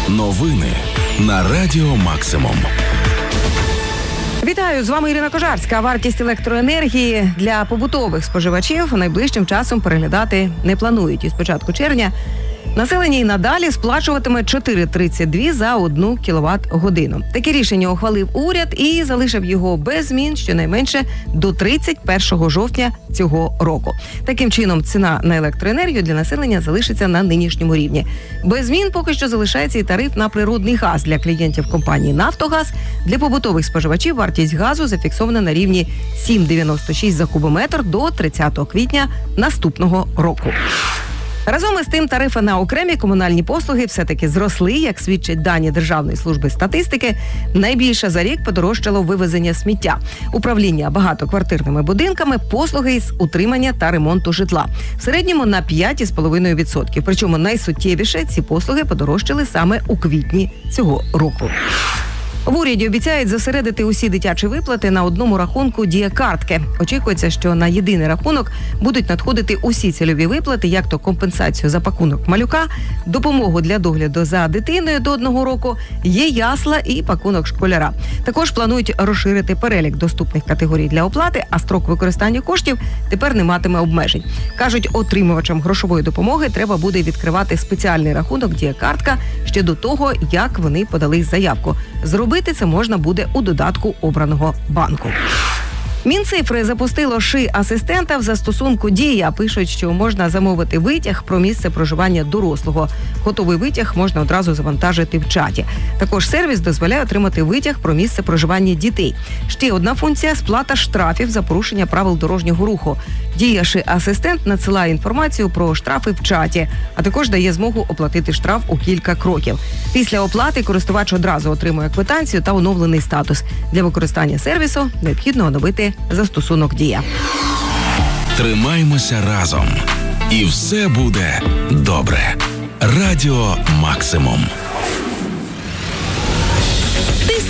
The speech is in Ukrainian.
Новини на Радіо Максимум. Вітаю, з вами Ірина Кожарська. Вартість електроенергії для побутових споживачів найближчим часом переглядати не планують. Із початку червня населення і надалі сплачуватиме 4,32 за 1 кВт-годину. Таке рішення ухвалив уряд і залишив його без змін щонайменше до 31 жовтня цього року. Таким чином, ціна на електроенергію для населення залишиться на нинішньому рівні. Без змін поки що залишається і тариф на природний газ для клієнтів компанії «Нафтогаз». Для побутових споживачів вартість газу зафіксована на рівні 7,96 за кубометр до 30 квітня наступного року. Разом із тим, тарифи на окремі комунальні послуги все-таки зросли, як свідчать дані Державної служби статистики. Найбільше за рік подорожчало вивезення сміття, управління багатоквартирними будинками, послуги з утримання та ремонту житла. В середньому на 5,5%. Причому найсуттєвіше ці послуги подорожчали саме у квітні цього року. В уряді обіцяють зосередити усі дитячі виплати на одному рахунку «Дія-картки». Очікується, що на єдиний рахунок будуть надходити усі цільові виплати, як то компенсацію за пакунок малюка, допомогу для догляду за дитиною до 1 року, є ясла і пакунок школяра. Також планують розширити перелік доступних категорій для оплати, а строк використання коштів тепер не матиме обмежень. Кажуть, отримувачам грошової допомоги треба буде відкривати спеціальний рахунок «Дія-картка» ще до того, як вони подали заявку. Зробити це можна буде у додатку обраного банку. Мінцифри запустило ШИ-асистента в застосунку «Дія». Пишуть, що можна замовити витяг про місце проживання дорослого. Готовий витяг можна одразу завантажити в чаті. Також сервіс дозволяє отримати витяг про місце проживання дітей. Ще одна функція – сплата штрафів за порушення правил дорожнього руху. «Дія» ШИ-асистент надсилає інформацію про штрафи в чаті, а також дає змогу оплатити штраф у кілька кроків. Після оплати користувач одразу отримує квитанцію та оновлений статус. Для використання сервісу необхідно оновити застосунок «Дія». Тримаймося разом. І все буде добре. Радіо Максимум.